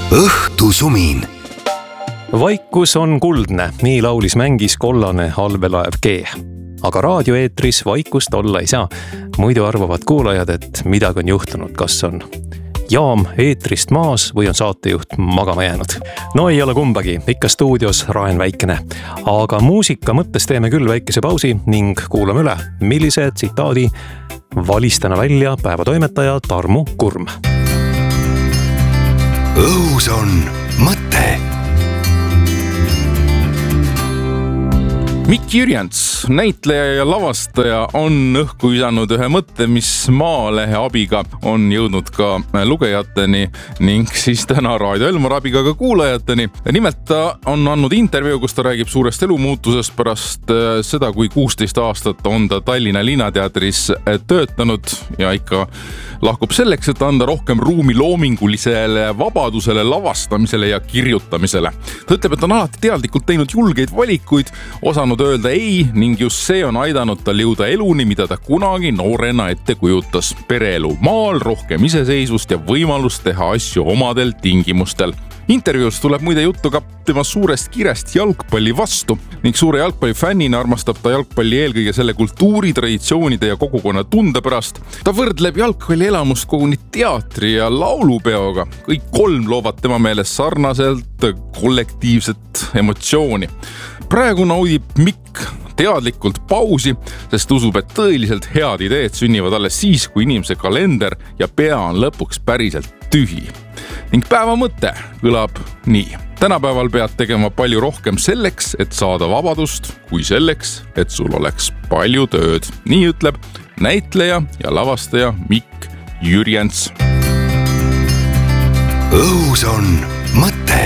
õhtusumin. Vaikus on kuldne, nii laulis mängis kollane allveelaev G. Aga raadioeetris vaikust olla ei saa. Muidu arvavad kuulajad, et midagi on juhtunud, kas on jaam eetrist maas või on saatejuht magama jäänud. No ei ole kumbagi, ikka stuudios Raen Väikene. Aga muusika mõttes teeme küll väikese pausi ning kuulame üle, millise tsitaadi valis täna välja päevatoimetaja Tarmu Kurm. Õhus on mõte. Mikk Jürjents, näitleja ja lavastaja, on õhku visanud ühe mõtte, mis Maalehe abiga on jõudnud ka lugejateni ning siis täna Raadio Elmar abiga ka kuulajateni. Nimelt ta on andnud intervjuu, kus ta räägib suurest elumuutusest pärast seda, kui 16 aastat on ta Tallinna Linnateatris töötanud ja ikka lahkub selleks, et anda rohkem ruumi loomingulisele vabadusele, lavastamisele ja kirjutamisele. Ta ütleb, et on alati teadlikult teinud julgeid valikuid, osanud öelda ei ning just see on aidanud tal jõuda eluni, mida ta kunagi noorena ette kujutas. Pereelu maal, rohkem iseseisvust ja võimalust teha asju omadel tingimustel. Intervjuus tuleb muide juttu ka tema suurest kirest jalgpalli vastu ning suure jalgpallifännina armastab ta jalgpalli eelkõige selle kultuuri, traditsioonide ja kogukonna tunde pärast. Ta võrdleb jalgpalli elamust koguni teatri ja laulupeoga. Kõik kolm loovad tema meelest sarnaselt kollektiivset emotsiooni. Praegu naudib Mikk teadlikult pausi, sest usub, et tõeliselt head ideed sünnivad alles siis, kui inimese kalender ja pea on lõpuks päriselt tühi. Ning päeva mõte kõlab nii. Tänapäeval pead tegema palju rohkem selleks, et saada vabadust, kui selleks, et sul oleks palju tööd. Nii ütleb näitleja ja lavastaja Mikk Jürjents. Õhus on mõte.